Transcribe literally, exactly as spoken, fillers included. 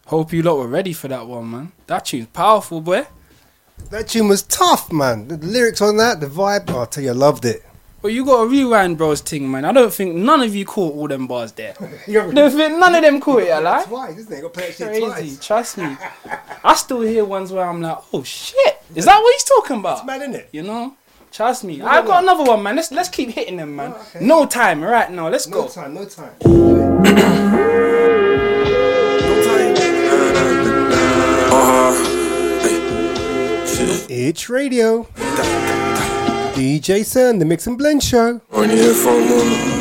Hope you lot were ready for that one, man. That tune's powerful, boy. That tune was tough, man. The lyrics on that, the vibe, oh, I'll tell you, I loved it. Well, you got a rewind, bros, thing, man. I don't think none of you caught all them bars there. Don't think none of them caught it, I like. Twice, isn't it? Got to play that shit Crazy, twice. trust me. I still hear ones where I'm like, oh shit, is that what he's talking about? It's mad, isn't it? You know, trust me. I got another one, man. Let's let's keep hitting them, man. Oh, okay. No time, right now. Let's no go. No time, no time. It's radio. D J Sun, the Mix and Blend Show. On your phone,